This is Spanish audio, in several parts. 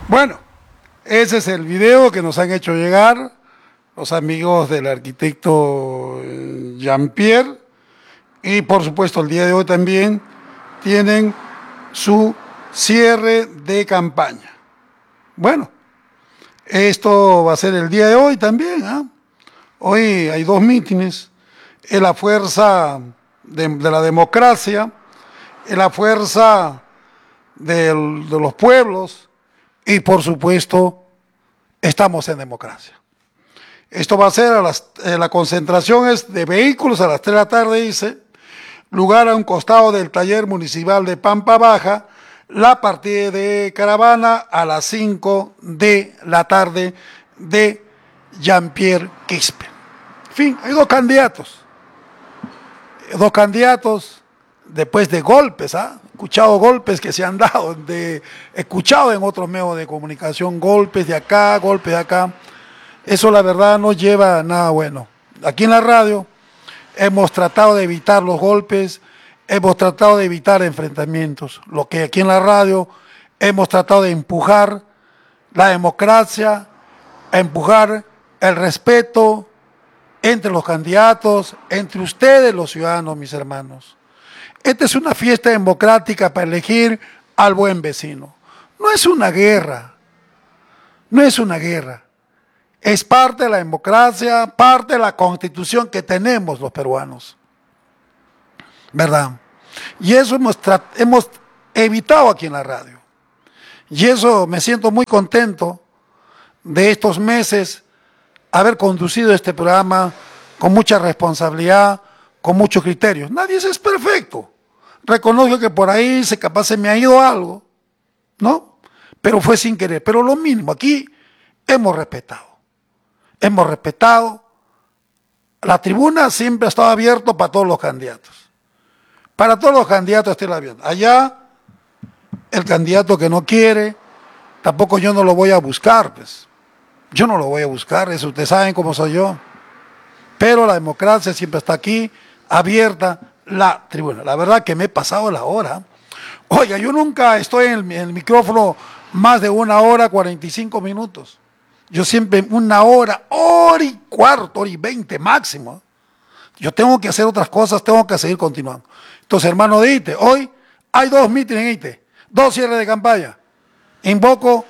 Bueno, ese es el video que nos han hecho llegar los amigos del arquitecto Jean-Pierre, y por supuesto el día de hoy también tienen su cierre de campaña. Bueno, esto va a ser el día de hoy también, ¿eh? Hoy hay dos mítines, es la fuerza de la democracia, es la fuerza de los pueblos, y por supuesto estamos en democracia. Esto va a ser la concentración es de vehículos a las 3 de la tarde, dice, lugar a un costado del taller municipal de Pampa Baja, la partida de caravana a las 5 de la tarde de Jean-Pierre Quispe. En fin, hay dos candidatos después de golpes, ¿ah? He escuchado golpes que se han dado, he escuchado en otros medios de comunicación golpes de acá, golpes de acá. Eso la verdad no lleva a nada bueno. Aquí en la radio hemos tratado de evitar los golpes, hemos tratado de evitar enfrentamientos. Lo que aquí en la radio hemos tratado de empujar la democracia, empujar el respeto entre los candidatos, entre ustedes los ciudadanos, mis hermanos. Esta es una fiesta democrática para elegir al buen vecino. No es una guerra, no es una guerra. Es parte de la democracia, parte de la constitución que tenemos los peruanos, ¿verdad? Y eso hemos evitado aquí en la radio. Y eso me siento muy contento de estos meses haber conducido este programa con mucha responsabilidad, con muchos criterios. Nadie es perfecto. Reconozco que por ahí capaz se me ha ido algo, ¿no? Pero fue sin querer. Pero lo mínimo, aquí hemos respetado. Hemos respetado. La tribuna siempre ha estado abierta para todos los candidatos. Para todos los candidatos está abierta. Allá, el candidato que no quiere, tampoco yo no lo voy a buscar, pues. Yo no lo voy a buscar, eso ustedes saben cómo soy yo. Pero la democracia siempre está aquí, abierta la tribuna. La verdad que me he pasado la hora. Oiga, yo nunca estoy en el micrófono más de 1 hora 45 minutos. Yo siempre 1 hora, hora y cuarto, hora y 20 máximo. Yo tengo que hacer otras cosas, tengo que seguir continuando. Entonces, hermano de ITE, hoy hay 2 mítines en ITE, 2 cierres de campaña. Invoco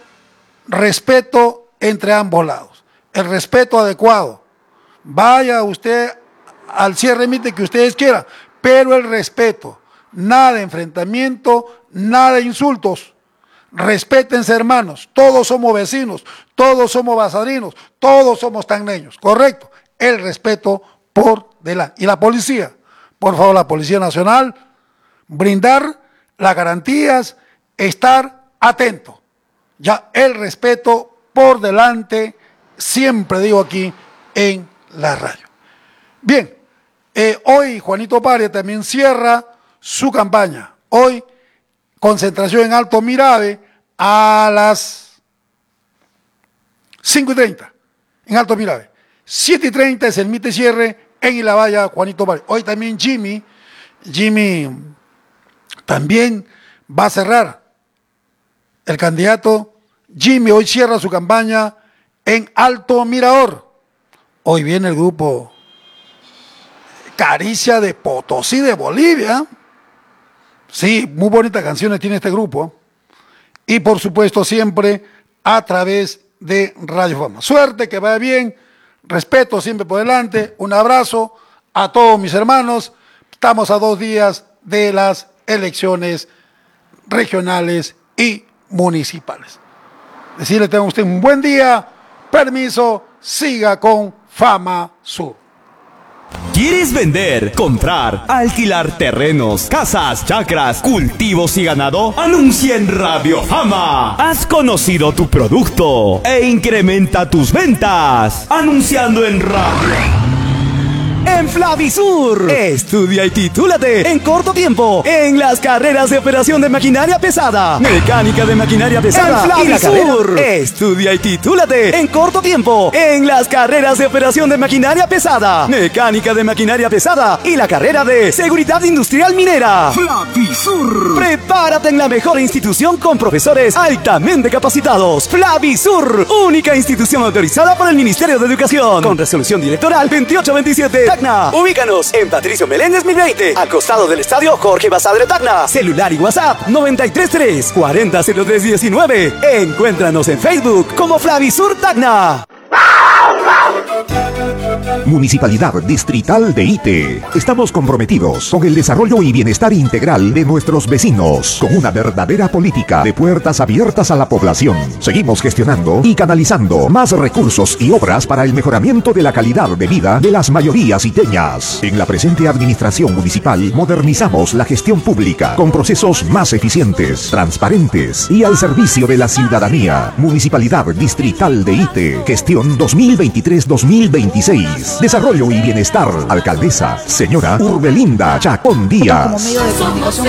respeto entre ambos lados, el respeto adecuado. Vaya usted al cierre de mítine que ustedes quieran, pero el respeto, nada de enfrentamiento, nada de insultos. Respétense, hermanos, todos somos vecinos, todos somos basarinos, todos somos tangneños, ¿correcto? El respeto por delante. Y la policía, por favor, la Policía Nacional, brindar las garantías, estar atento. Ya, el respeto por delante, siempre digo aquí en la radio. Bien, hoy Juanito Párez también cierra su campaña. Hoy, concentración en Alto Mirave a las 5:30 en Alto Mirave. 7:30 es el mite cierre en Ilabaya, Juanito Párez. Hoy también Jimmy también va a cerrar. El candidato Jimmy hoy cierra su campaña en Alto Mirador. Hoy viene el grupo Caricia de Potosí de Bolivia. Sí, muy bonitas canciones tiene este grupo. Y por supuesto siempre a través de Radio Fama. Suerte, que vaya bien, respeto siempre por delante, un abrazo a todos mis hermanos. Estamos a 2 días de las elecciones regionales y municipales. Decirle, tenga usted un buen día, permiso, siga con Fama Sur. ¿Quieres vender, comprar, alquilar terrenos, casas, chacras, cultivos y ganado? Anuncia en Radio Fama. Has conocido tu producto e incrementa tus ventas anunciando en radio. en Flavisur. Estudia y titúlate en corto tiempo en las carreras de operación de maquinaria pesada, mecánica de maquinaria pesada en Flavisur. Estudia y titúlate en corto tiempo en las carreras de operación de maquinaria pesada, mecánica de maquinaria pesada y la carrera de seguridad industrial minera. Flavisur. Prepárate en la mejor institución con profesores altamente capacitados. Flavisur, única institución autorizada por el Ministerio de Educación, con resolución directoral 2827. Tacna. Ubícanos en Patricio Meléndez 1020, al costado del estadio Jorge Basadre Tacna. Celular y WhatsApp 933 400319. Encuéntranos en Facebook como Flavisur Tacna. Municipalidad Distrital de Ite. Estamos comprometidos con el desarrollo y bienestar integral de nuestros vecinos, con una verdadera política de puertas abiertas a la población. Seguimos gestionando y canalizando más recursos y obras para el mejoramiento de la calidad de vida de las mayorías iteñas. En la presente administración municipal modernizamos la gestión pública con procesos más eficientes, transparentes y al servicio de la ciudadanía. Municipalidad Distrital de Ite. Gestión 2023-2026. Desarrollo y bienestar. Alcaldesa, señora Urbelinda Chacón Díaz. Como medio de comunicación.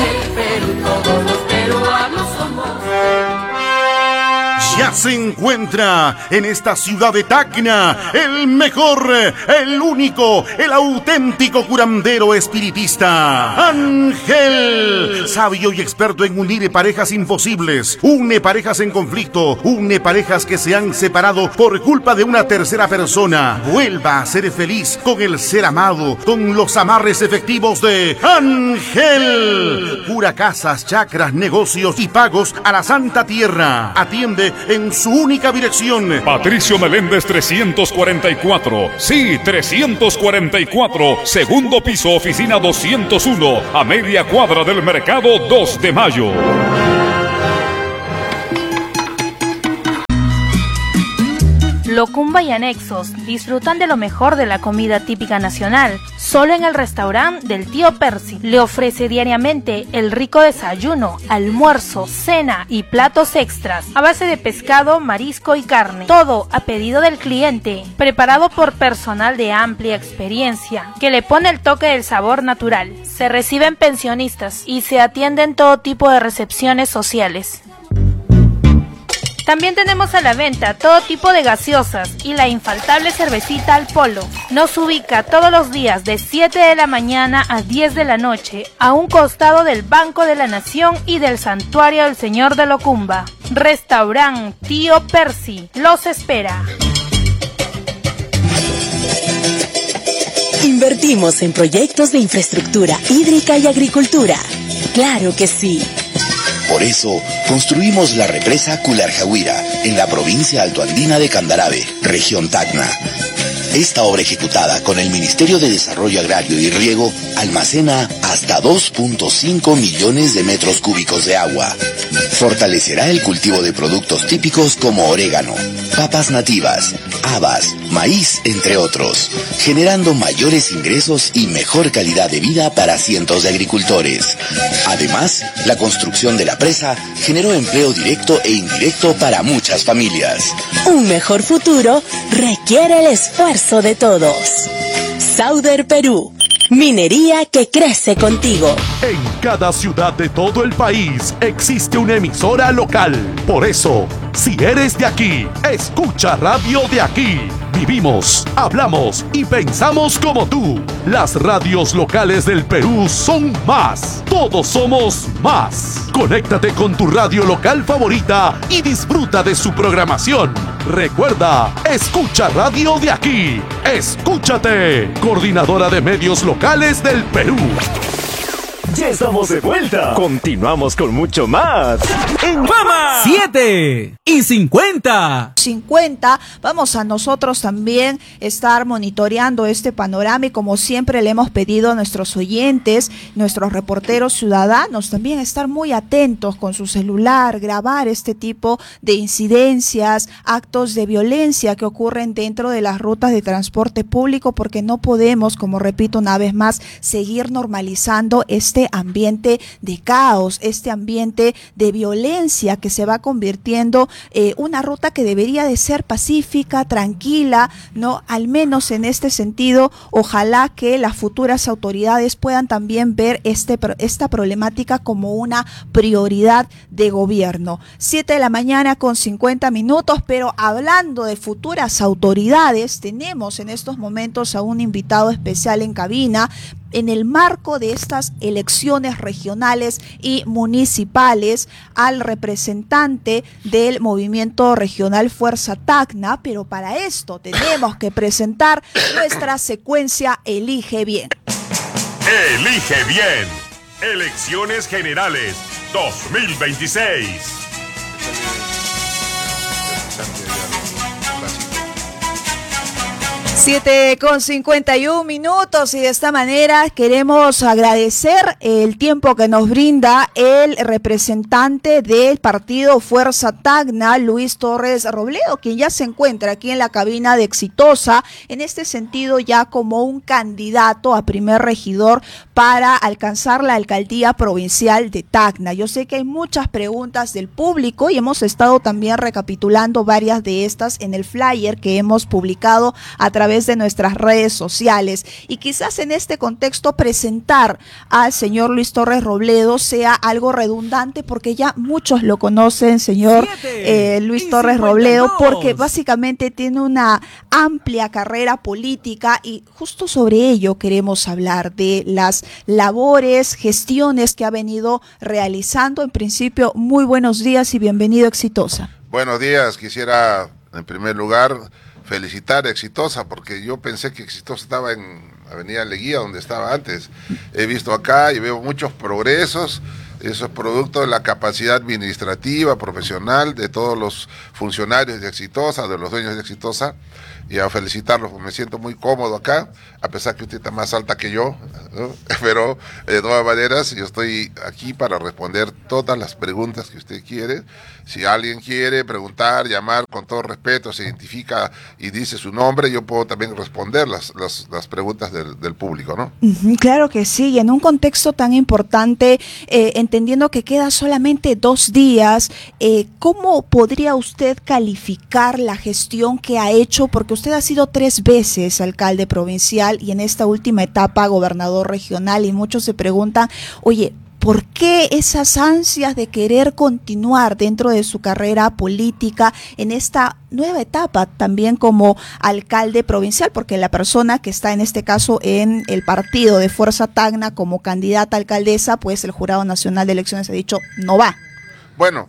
Ya se encuentra en esta ciudad de Tacna el mejor, el único, el auténtico curandero espiritista, Ángel, sabio y experto en unir parejas imposibles, une parejas en conflicto, une parejas que se han separado por culpa de una tercera persona. Vuelva a ser feliz con el ser amado, con los amarres efectivos de Ángel. Cura casas, chacras, negocios y pagos a la Santa Tierra. Atiende en su única dirección. Patricio Meléndez 344. Sí, 344. Segundo piso, oficina 201. A media cuadra del mercado 2 de Mayo. Locumba y anexos disfrutan de lo mejor de la comida típica nacional, solo en el restaurante del tío Percy. Le ofrece diariamente el rico desayuno, almuerzo, cena y platos extras a base de pescado, marisco y carne. Todo a pedido del cliente, preparado por personal de amplia experiencia, que le pone el toque del sabor natural. Se reciben pensionistas y se atienden todo tipo de recepciones sociales. También tenemos a la venta todo tipo de gaseosas y la infaltable cervecita al polo. Nos ubica todos los días de 7 de la mañana a 10 de la noche, a un costado del Banco de la Nación y del Santuario del Señor de Locumba. Restaurant Tío Percy los espera. Invertimos en proyectos de infraestructura hídrica y agricultura. ¡Claro que sí! Por eso, construimos la represa Cularjahuira, en la provincia altoandina de Candarave, región Tacna. Esta obra ejecutada con el Ministerio de Desarrollo Agrario y Riego almacena hasta 2.5 millones de metros cúbicos de agua. Fortalecerá el cultivo de productos típicos como orégano, papas nativas, habas, maíz, entre otros, generando mayores ingresos y mejor calidad de vida para cientos de agricultores. Además, la construcción de la presa generó empleo directo e indirecto para muchas familias. Un mejor futuro requiere el esfuerzo de todos. Sauder Perú. Minería que crece contigo. En cada ciudad de todo el país existe una emisora local. Por eso, si eres de aquí, escucha Radio de Aquí. Vivimos, hablamos y pensamos como tú. Las radios locales del Perú son más. Todos somos más. Conéctate con tu radio local favorita y disfruta de su programación. Recuerda, escucha Radio de Aquí. Escúchate. Coordinadora de Medios Locales del Perú. Ya estamos de vuelta. Continuamos con mucho más. En Fama 7 y 50. Vamos a nosotros también estar monitoreando este panorama y como siempre le hemos pedido a nuestros oyentes, nuestros reporteros ciudadanos, también estar muy atentos con su celular, grabar este tipo de incidencias, actos de violencia que ocurren dentro de las rutas de transporte público, porque no podemos, como repito una vez más, seguir normalizando este ambiente de caos, este ambiente de violencia que se va va convirtiendo una ruta que debería de ser pacífica, tranquila, ¿no? Al menos en este sentido, ojalá que las futuras autoridades puedan también ver esta problemática como una prioridad de gobierno. 7 de la mañana con 50 minutos, pero hablando de futuras autoridades, tenemos en estos momentos a un invitado especial en cabina. En el marco de estas elecciones regionales y municipales, al representante del movimiento regional Fuerza Tacna, pero para esto tenemos que presentar nuestra secuencia Elige Bien. Elige Bien. Elecciones Generales 2026. 7 con 51 minutos y de esta manera queremos agradecer el tiempo que nos brinda el representante del partido Fuerza Tacna, Luis Torres Robledo, quien ya se encuentra aquí en la cabina de Exitosa, en este sentido ya como un candidato a primer regidor para alcanzar la alcaldía provincial de Tacna. Yo sé que hay muchas preguntas del público y hemos estado también recapitulando varias de estas en el flyer que hemos publicado a través de nuestras redes sociales, y quizás en este contexto presentar al señor Luis Torres Robledo sea algo redundante porque ya muchos lo conocen, señor Luis Torres Robledo, porque básicamente tiene una amplia carrera política y justo sobre ello queremos hablar, de las labores, gestiones que ha venido realizando. En principio, muy buenos días y bienvenido a Exitosa. Buenos días, quisiera en primer lugar felicitar a Exitosa, porque yo pensé que Exitosa estaba en Avenida Leguía, donde estaba antes. He visto acá y veo muchos progresos. Eso es producto de la capacidad administrativa, profesional de todos los funcionarios de Exitosa, de los dueños de Exitosa, y a felicitarlos, me siento muy cómodo acá, a pesar que usted está más alta que yo, ¿no? Pero de todas maneras yo estoy aquí para responder todas las preguntas que usted quiere. Si alguien quiere preguntar, llamar, con todo respeto, se identifica y dice su nombre, yo puedo también responder las preguntas del público, ¿no? Claro que sí, y en un contexto tan importante, entendiendo que queda solamente 2 días, ¿cómo podría usted calificar la gestión que ha hecho? Porque usted ha sido 3 veces alcalde provincial y en esta última etapa gobernador regional, y muchos se preguntan, oye, ¿por qué esas ansias de querer continuar dentro de su carrera política en esta nueva etapa también como alcalde provincial? Porque la persona que está en este caso en el partido de Fuerza Tacna como candidata a alcaldesa, pues el Jurado Nacional de Elecciones ha dicho no va. Bueno,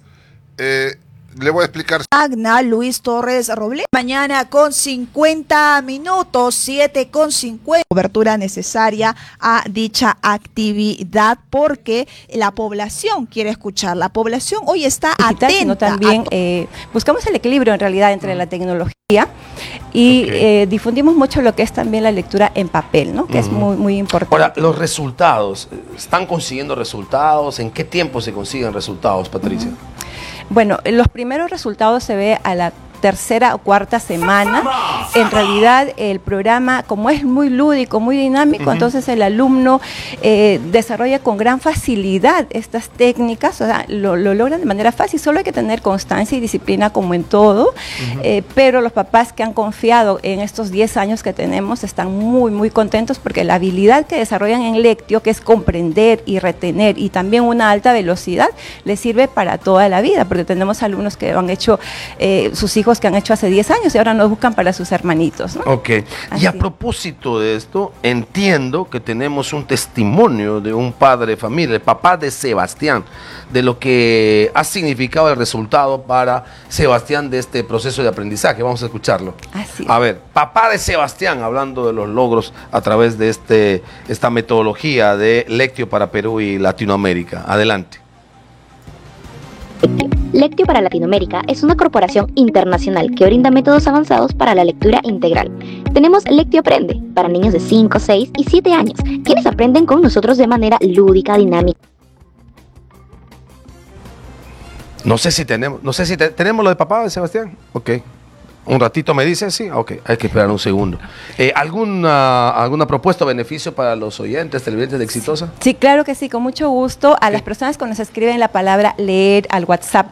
le voy a explicar. Tacna, Luis Torres Robledo. Mañana con 50 minutos, 7 con 50. Cobertura necesaria a dicha actividad porque la población quiere escuchar. La población hoy está digital, atenta. Sino también buscamos el equilibrio en realidad entre la tecnología y difundimos mucho lo que es también la lectura en papel, ¿no? Que es muy, muy importante. Ahora, los resultados, ¿están consiguiendo resultados? ¿En qué tiempo se consiguen resultados, Patricia? Bueno, los primeros resultados se ve a la tercera o cuarta semana. En realidad el programa, como es muy lúdico, muy dinámico, entonces el alumno desarrolla con gran facilidad estas técnicas, o sea, lo logran de manera fácil. Solo hay que tener constancia y disciplina como en todo, pero los papás que han confiado en estos 10 años que tenemos están muy, muy contentos porque la habilidad que desarrollan en Lectio, que es comprender y retener, y también una alta velocidad, les sirve para toda la vida, porque tenemos alumnos que han hecho sus hijos que han hecho hace 10 años y ahora nos buscan para sus hermanitos, ¿no? Ok. Y a propósito de esto, entiendo que tenemos un testimonio de un padre de familia, el papá de Sebastián, de lo que ha significado el resultado para Sebastián de este proceso de aprendizaje. Vamos a escucharlo. Así es. A ver, papá de Sebastián, hablando de los logros a través de esta metodología de Lectio para Perú y Latinoamérica. Adelante. Lectio para Latinoamérica es una corporación internacional que brinda métodos avanzados para la lectura integral. Tenemos Lectio Aprende para niños de 5, 6 y 7 años, quienes aprenden con nosotros de manera lúdica, dinámica. No sé si tenemos lo de papá de Sebastián. Ok. ¿Un ratito me dice? Sí, ok, hay que esperar un segundo. ¿Alguna propuesta o beneficio para los oyentes, televidentes de Exitosa? Sí, claro que sí, con mucho gusto. A las personas que nos escriben la palabra leer al WhatsApp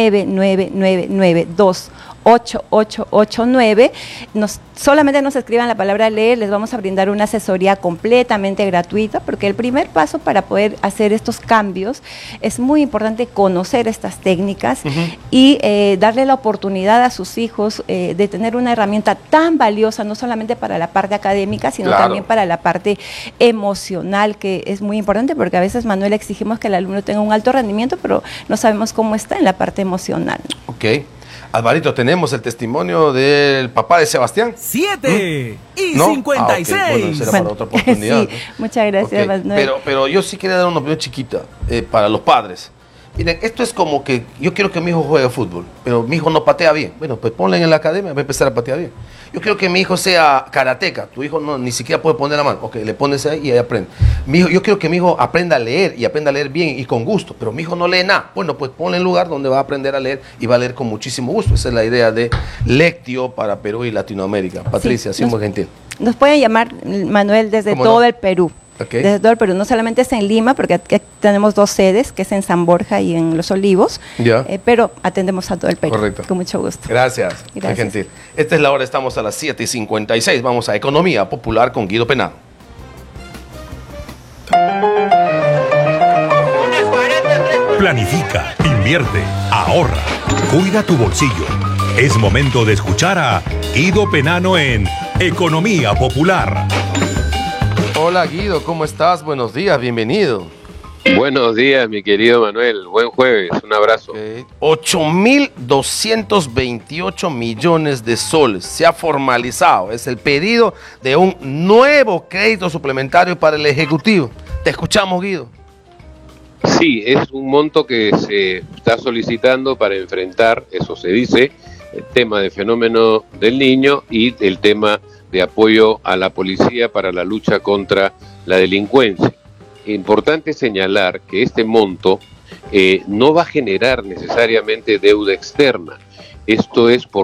999928889, solamente nos escriban la palabra leer, les vamos a brindar una asesoría completamente gratuita, porque el primer paso para poder hacer estos cambios es muy importante conocer estas técnicas y darle la oportunidad a sus hijos de tener una herramienta tan valiosa, no solamente para la parte académica, sino también para la parte emocional, que es muy importante, porque a veces, Manuel, exigimos que el alumno tenga un alto rendimiento, pero no sabemos cómo está en la parte emocional. Ok. Alvarito, tenemos el testimonio del papá de Sebastián. 7 y ¿No? 56. Okay. Bueno, será para otra oportunidad. Sí, muchas gracias, Manuel. Pero yo sí quería dar una opinión chiquita para los padres. Miren, esto es como que yo quiero que mi hijo juegue fútbol, pero mi hijo no patea bien. Bueno, pues ponle en la academia, va a empezar a patear bien. Yo quiero que mi hijo sea karateca. Tu hijo ni siquiera puede poner la mano. Ok, le pones ahí y ahí aprende. Yo quiero que mi hijo aprenda a leer y aprenda a leer bien y con gusto, pero mi hijo no lee nada. Bueno, pues ponle en lugar donde va a aprender a leer y va a leer con muchísimo gusto. Esa es la idea de Lectio para Perú y Latinoamérica. Patricia, sí, muy gentil. Nos pueden llamar, Manuel, desde todo el Perú. Okay. Desde todo el Perú, no solamente es en Lima, porque aquí tenemos 2 sedes, que es en San Borja y en Los Olivos, pero atendemos a todo el Perú. Correcto. Con mucho gusto. Gracias. Muy gentil. Esta es la hora, estamos a las 7:56. Vamos a Economía Popular con Guido Penado. Planifica, invierte, ahorra, cuida tu bolsillo. Es momento de escuchar a Guido Penano en Economía Popular. Hola Guido, ¿cómo estás? Buenos días, bienvenido. Buenos días, mi querido Manuel. Buen jueves, un abrazo. 8.228 millones de soles se ha formalizado. Es el pedido de un nuevo crédito suplementario para el Ejecutivo. Te escuchamos, Guido. Sí, es un monto que se está solicitando para enfrentar, eso se dice, el tema del fenómeno del Niño y el tema de apoyo a la policía para la lucha contra la delincuencia. Importante señalar que este monto no va a generar necesariamente deuda externa. Esto es por